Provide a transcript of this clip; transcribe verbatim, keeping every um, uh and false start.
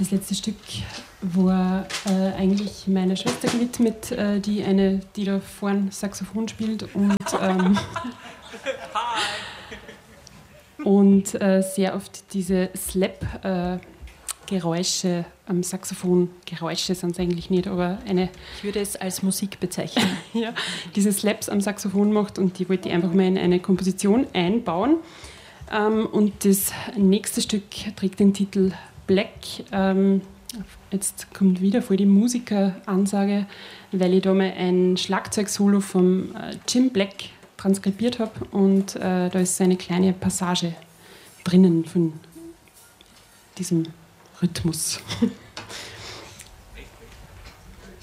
das letzte Stück war äh, eigentlich meine Schwester gewidmet, äh, die eine, die da vorne Saxophon spielt und, ähm, und äh, sehr oft diese Slap-Geräusche am Saxophon, Geräusche sind es eigentlich nicht, aber eine... Ich würde es als Musik bezeichnen. ja, diese Slaps am Saxophon macht und die wollte ich einfach mal in eine Komposition einbauen. Ähm, und das nächste Stück trägt den Titel Black. Ähm, jetzt kommt wieder voll die Musikeransage, weil ich da mal ein Schlagzeugsolo vom äh, Jim Black transkribiert habe und äh, da ist so eine kleine Passage drinnen von diesem Rhythmus.